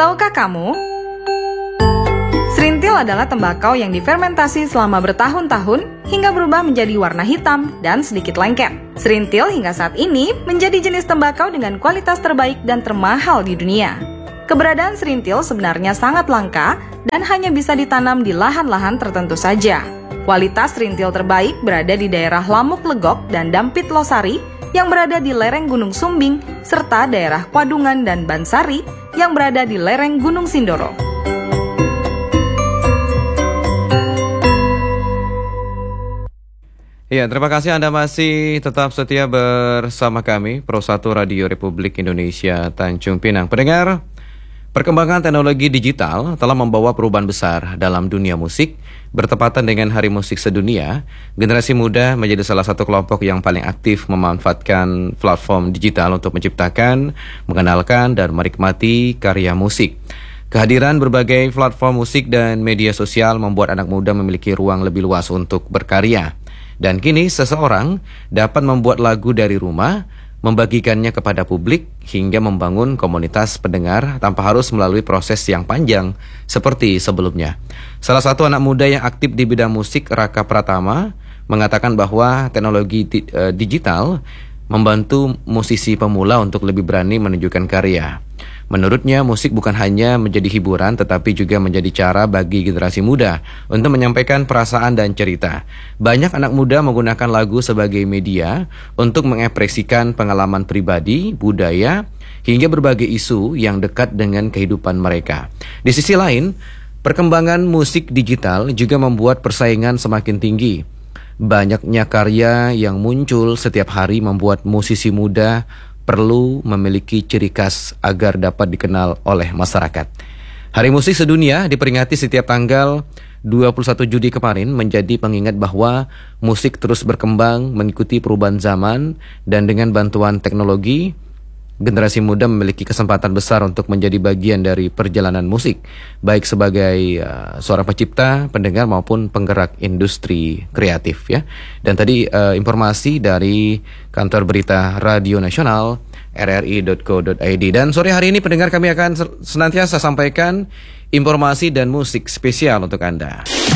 Tahukah kamu? Serintil adalah tembakau yang difermentasi selama bertahun-tahun hingga berubah menjadi warna hitam dan sedikit lengket. Serintil hingga saat ini menjadi jenis tembakau dengan kualitas terbaik dan termahal di dunia. Keberadaan serintil sebenarnya sangat langka dan hanya bisa ditanam di lahan-lahan tertentu saja. Kualitas serintil terbaik berada di daerah Lamuk Legok dan Dampit Losari yang berada di lereng Gunung Sumbing, serta daerah Kwadungan dan Bansari yang berada di lereng Gunung Sindoro. Ya, terima kasih Anda masih tetap setia bersama kami, Pro 1 Radio Republik Indonesia Tanjung Pinang. Pendengar, perkembangan teknologi digital telah membawa perubahan besar dalam dunia musik. Bertepatan dengan Hari Musik Sedunia, generasi muda menjadi salah satu kelompok yang paling aktif memanfaatkan platform digital untuk menciptakan, mengenalkan, dan menikmati karya musik. Kehadiran berbagai platform musik dan media sosial membuat anak muda memiliki ruang lebih luas untuk berkarya. Dan kini seseorang dapat membuat lagu dari rumah, membagikannya kepada publik, hingga membangun komunitas pendengar tanpa harus melalui proses yang panjang seperti sebelumnya. Salah satu anak muda yang aktif di bidang musik, Raka Pratama, mengatakan bahwa teknologi digital membantu musisi pemula untuk lebih berani menunjukkan karya. Menurutnya, musik bukan hanya menjadi hiburan, tetapi juga menjadi cara bagi generasi muda untuk menyampaikan perasaan dan cerita. Banyak anak muda menggunakan lagu sebagai media untuk mengekspresikan pengalaman pribadi, budaya, hingga berbagai isu yang dekat dengan kehidupan mereka. Di sisi lain, perkembangan musik digital juga membuat persaingan semakin tinggi. Banyaknya karya yang muncul setiap hari membuat musisi muda perlu memiliki ciri khas agar dapat dikenal oleh masyarakat. Hari Musik Sedunia diperingati setiap tanggal 21 Juli kemarin menjadi pengingat bahwa musik terus berkembang mengikuti perubahan zaman, dan dengan bantuan teknologi, generasi muda memiliki kesempatan besar untuk menjadi bagian dari perjalanan musik, baik sebagai seorang pencipta, pendengar maupun penggerak industri kreatif ya. Dan tadi informasi dari kantor berita Radio Nasional rri.co.id. Dan sore hari ini pendengar, kami akan senantiasa sampaikan informasi dan musik spesial untuk Anda.